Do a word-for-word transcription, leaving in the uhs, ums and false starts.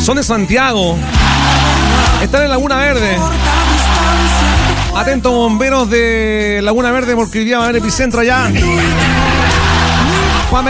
Son de Santiago. Están en Laguna Verde. Atentos bomberos de Laguna Verde porque hoy día va a haber epicentro allá.